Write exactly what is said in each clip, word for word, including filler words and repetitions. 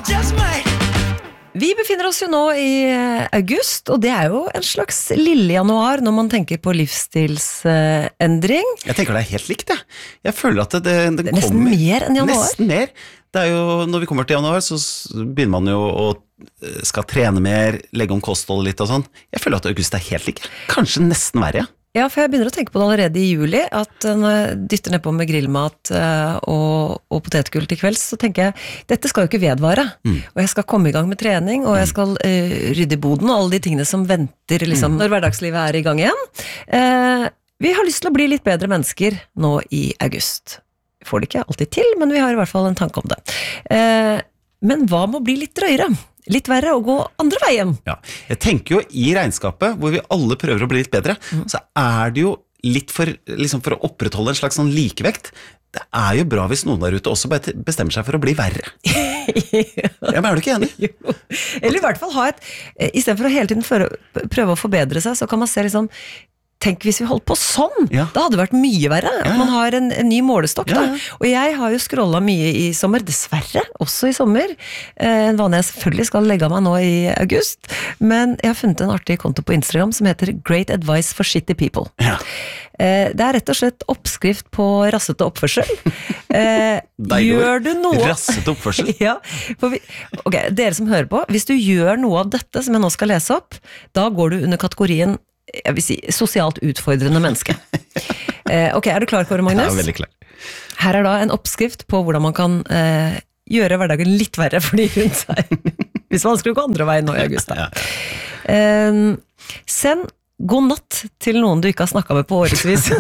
just might. Vi befinner oss jo nå i august, og det er jo en slags lille januar når man tenker på livsstilsendring. Jeg tenker det er helt likt, jeg. Jeg føler at det, det, det, det er nesten kommer, mer enn januar. Nesten mer. Det er jo, når vi kommer til januar, så begynner man jo å skal trene mer, legge om kosthold litt og sånn. Jeg føler at august er helt like. Kanskje nesten verre, ja. Ja, for jeg begynner å tenke på det allerede i juli, at når jeg dytter ned på med grillmat og, og potetgull til kvelds, så tenker jeg, dette skal jo ikke vedvare, mm. og jeg skal komme i gang med trening, og jeg skal uh, rydde i boden, og alle de tingene som venter liksom, mm. når hverdagslivet er i gang igjen. Uh, vi har lyst til å bli litt bedre mennesker nå i august. Vi får det ikke alltid til, men vi har i hvert fall en tanke om det. Uh, men hva må bli litt drøyere? Litt verre å gå andre veien. Ja, jeg tenker jo i regnskapet, hvor vi alle prøver å bli litt bedre, mm. så er det jo litt for, liksom for å opprettholde en slags sånn likevekt. Det er jo bra hvis noen der ute også bestemmer seg for å bli verre. ja. Ja, men er du ikke enig? Jo. Eller i hvert fall ha et, i stedet for å hele tiden prøve å forbedre seg, så kan man se liksom, tenk hvis vi holdt på sånn, ja. Da hadde det vært mye verre, at man har en, en ny målestokk da. Ja, ja. Og jeg har jo scrollet mye i sommer, dessverre, også i sommer, eh, en vane jeg selvfølgelig skal legge av meg nå i august, men jeg har funnet en artig konto på Instagram som heter Great Advice for Shitty People. Ja. Eh, det er rett og slett oppskrift på rassete oppførsel. Eh, gjør du noe... Rassete oppførsel? ja, for vi, ok, dere som hører på, hvis du gjør noe av dette som jeg nå skal lese opp, da går du under kategorien jeg vil si, sosialt utfordrende menneske. eh, ok, er du klar, Kåre Magnus? Ja, veldig klar. Her er da en oppskrift på hvordan man kan eh, gjøre hverdagen litt verre for de rundt seg. Hvis man skal gå andre veien nå i august. Da. Eh, send god natt til noen du ikke har snakket med på årevis.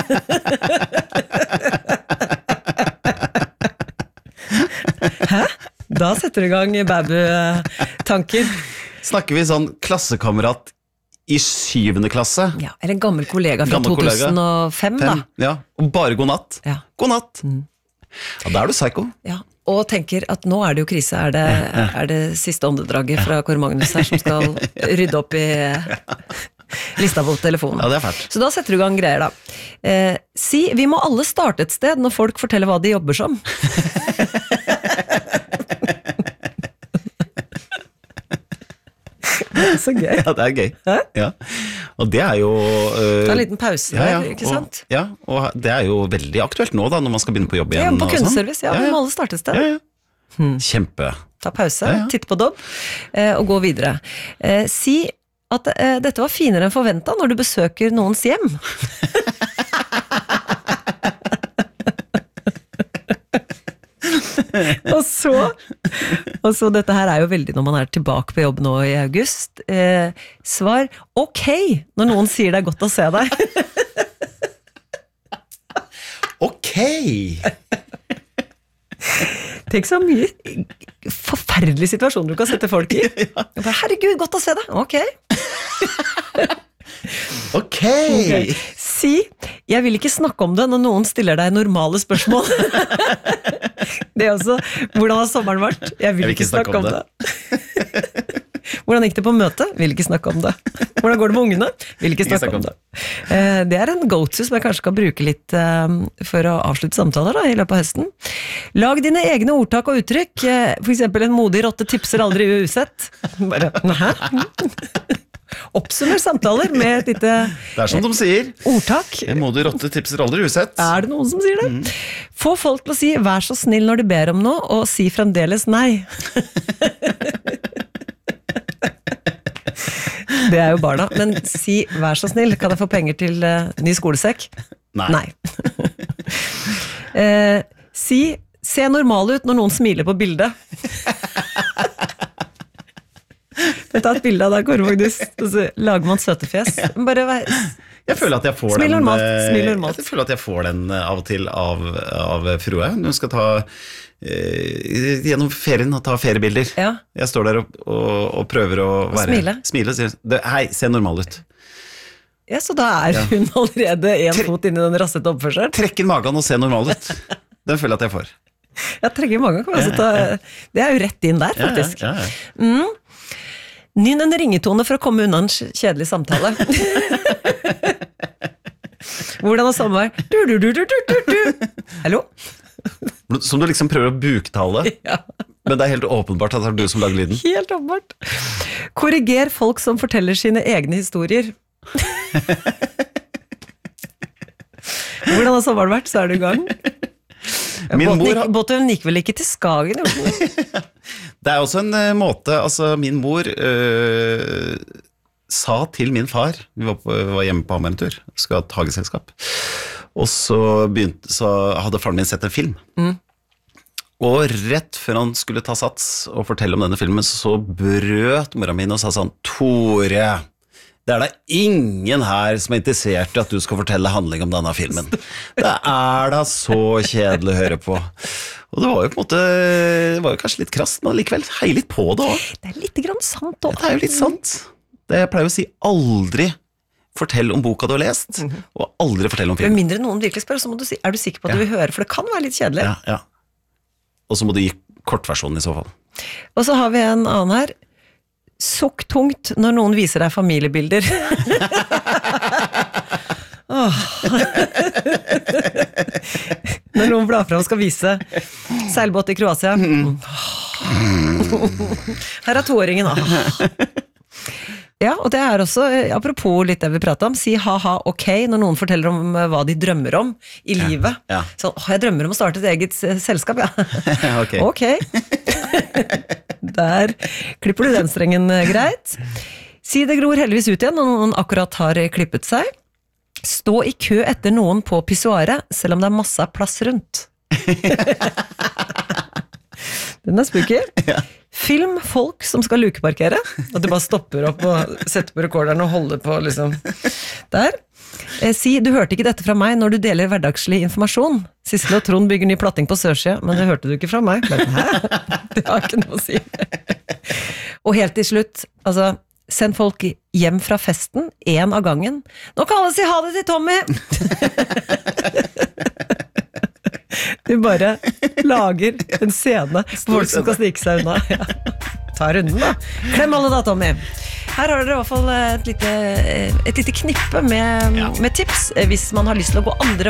Hæ? Da setter du i gang baby-tanker. Snakker vi sånn klassekamerat i syvende klasse. Ja, eller en gammel kollega fra gammel to tusen og fem, Fem, da. Ja, og bare god natt. Ja. God natt. Mm. Ja, da er du psycho. Ja, og tenker at nå er det jo krise, er det, er det siste åndedraget fra Kåre Magnus her som skal rydde opp i lista på telefonen. Ja, det er fælt. Så da setter du i gang greier da. Eh, si, vi må alle starte et sted når folk forteller hva de jobber som. Det er så gøy. Ja, det er gøy. Hæ? Ja. Og det er jo uh, Ta en liten pause ja, ja, der, ikke og, sant? Ja, og det er jo veldig aktuelt nå da, når man skal begynne på jobb igjen. Ja, på og kundeservice, ja, ja, ja. vi må alle starte et sted. Ja, ja. Hmm. Kjempe. Ta pause, ja, ja. titte på dobb, eh, og gå videre. Eh, si at eh, dette var finere enn forventet når du besøker noens hjem. og så og så dette her er jo veldig når man er tilbake på jobb nå i august eh, svar ok når noen sier det er godt å se deg. Ok. Tenk så mye forferdelige situasjoner du kan sette folk i. Herregud, godt å se deg. Ok. Ok. Okay. Si, jeg vil ikke snakke om det når noen stiller deg normale spørsmål. Det er også, hvordan har sommeren vært? Jeg vil, jeg vil ikke, ikke snakke, snakke om det. det. Hvordan gikk det på møte? Vil ikke snakke om det. Hvordan går det med ungene? Vil ikke snakke, ikke snakke om det. det. Det er en go-to som jeg kanskje skal bruke litt for å avslutte samtaler da, i løpet av høsten. Lag dine egne ordtak og uttrykk. For eksempel en modig rotte tipser aldri usett. Bare, hæ? Oppsummer samtaler med et lite det er som de sier ordtak. En modig rotte tipser aldri usett. Er det noen som sier det? Mm. Få folk til å si vær så snill når de ber om noe, og si fremdeles nei. Det er jo barna, men si vær så snill, kan jeg få penger til uh, ny skolesekk? Nei. Nei. uh, si se normal ut når noen smiler på bildet. Jeg tar et bilde av deg, Kåre Magnus, og så lager man søtefjes. Bare vær... Jeg føler at jeg får Smil den normalt, smil normalt. Jeg føler at jeg får den av og til av, av Frue. Hun skal ta eh, gjennom ferien og ta feriebilder. Ja. Jeg står der og, og, og prøver å være smile. Smile og sier, hei, se normal ut. Ja, så da er ja. Hun allerede en Tre fot inn i den rassete oppførselen. Trekker magen og ser normal ut. Den føler jeg at jeg får. Ja, trekker magen kan jeg ta, det er jo rett inn der, faktisk. Ja, ja, ja. Mm. Nynn en ringetone for å komme unna en kjedelig samtale. Hvordan er sommer? Du, du, du, du, du, du. Hallo? Som du liksom prøver å buktale. Ja. Men det er helt åpenbart at det er du som lager lyden. Helt åpenbart. Korriger folk som forteller sine egne historier. Hvordan har sommeren vært? Så er du i gang. Min Båten mor gikk, har- båten gikk vel ikke til Skagen? Jo? Det er også en eh, måte, altså min mor øh, sa til min far, vi var, på, vi var hjemme på Hamar en tur, skulle ha et hageselskap, og så, begynte, så hadde faren min sett en film. Mm. Og rett før han skulle ta sats og fortelle om denne filmen, så brøt mora min og sa sånn, Tore, det er da ingen her som er interessert i at du skal fortelle handling om denne filmen. Det er da så kjedelig å høre på. Og det var jo på en måte, det var jo kanskje litt krast, men likevel hei litt på det også. Det er litt grann sant Ja, også. det er jo litt sant. Det jeg pleier å si, aldri fortell om boka du har lest, og aldri fortell om Med filmen. mindre noen virkelig spør, så må du si, er du sikker på at Ja. du vil høre? For det kan være litt kjedelig. Ja, ja. Og så må du gi kortversjonen i så fall. Og så har vi en annen her. Sukk tungt når noen viser deg familiebilder. Åh. Når noen blar fra og skal vise seilbåt i Kroatia. Her er toåringen da. Ja, og det er også, apropos litt det vi pratet om, si ha-ha ok når noen forteller om eh, hva de drømmer om i livet. ja. Så, åh, jeg drømmer om å starte et eget eh, selskap, ja. Ok. Ok. Der klipper du den strengen eh, greit. Si det gror heldigvis ut igjen når noen akkurat har eh, klippet seg. Stå i kø etter noen på pissoaret, selv om det er masse plass rundt. Den er spooky. Ja. Film folk som skal lukeparkere. At du bare stopper opp og setter på rekorderen og holder på, liksom. Der. Eh, si, du hørte ikke dette fra meg når du deler hverdagslig informasjon. Sissel og Trond bygger ny platting på Sørsida, men det hørte du ikke fra meg. Men, hæ? Det har ikke noe å si. Og helt til slutt, altså, send folk hjem fra festen, en av gangen. Nå kan alle si ha det til Tommy! Du bare lager en scene for folk som skal snike seg unna. Ja. Ta runden da. Klem alle da, Tommy. Her har dere i hvert fall et lite, et lite knippe med, Ja. med tips hvis man har lyst til å gå andre